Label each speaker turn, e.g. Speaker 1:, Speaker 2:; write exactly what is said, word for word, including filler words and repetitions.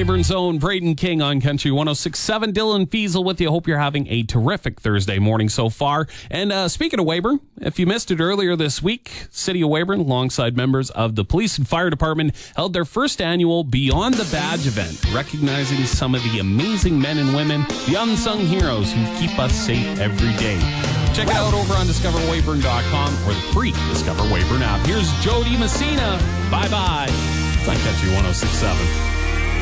Speaker 1: Weyburn own Braden King on Country one oh six point seven. Dylan Fiesel with you. Hope you're having a terrific Thursday morning so far. And uh, speaking of Weyburn, if you missed it earlier this week, City of Weyburn, alongside members of the police and fire department, held their first annual Beyond the Badge event, recognizing some of the amazing men and women, the unsung heroes who keep us safe every day. Check it out over on discover weyburn dot com or the free Discover Weyburn app. Here's Jody Messina. Bye-bye. It's on Country one oh six point seven.